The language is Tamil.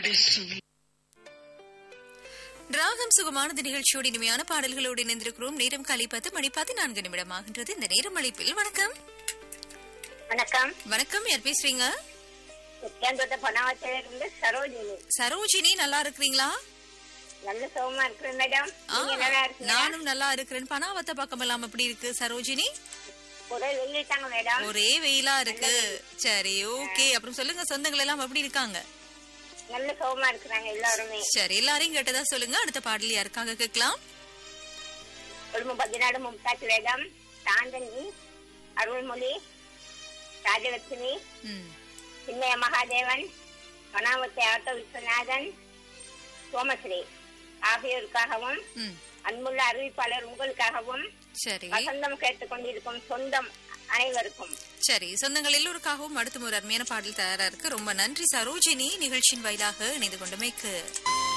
ராகம் சுகமானது நிகழ்ச்சியோடு இனிமையான பாடல்களோடு இணைந்திருக்கிறோம். நேரம் காலை 10:14 ஆகின்றது. இந்த நேரம் அழைப்பில் வணக்கம். வணக்கம். வணக்கம், யார் பேசுறீங்க? சரோஜினி. சரோஜினி, நல்லா இருக்கிறீங்களா? நல்ல சுகமா இருக்கிறேன் மேடம். நானும் நல்லா இருக்கிறேன். பனாவத்த பக்கம் எல்லாம் எப்படி இருக்கு சரோஜினி? ஒரே வெயிலிட்டாங்க மேடம். ஒரே வெயிலா இருக்கு. சரி, ஓகே. அப்புறம் சொல்லுங்க, சொந்தங்கள் எல்லாம் எப்படி இருக்காங்க? நல்ல சுகமா இருக்கிறாங்க எல்லாருமே. சரி, எல்லாரையும் கேட்டதா சொல்லுங்க. அடுத்த பாடல் யாருக்காக கேட்கலாம்? குடும்பம் 14 மும்தாஜ் வேகம், சாந்தனி, அருள்மொழி, ராஜலட்சுமி, சின்னைய மகாதேவன், பனாவத்தை ஆட்டோ விஸ்வநாதன், சோமஸ்ரீ ஆகியோருக்காகவும், அன்புள்ள அறிவிப்பாளர் உங்களுக்காகவும், வசந்தம் கேட்டுக்கொண்டிருக்கும் சொந்தம் அனைவருக்கும். சரி, சொந்தங்கள் எல்லோருக்காகவும் அடுத்த ஒரு அருமையான பாடல் தயாரா இருக்கு. ரொம்ப நன்றி சரோஜினி, நிகழ்ச்சியின் வாயிலாக இணைந்து கொண்டமைக்கு.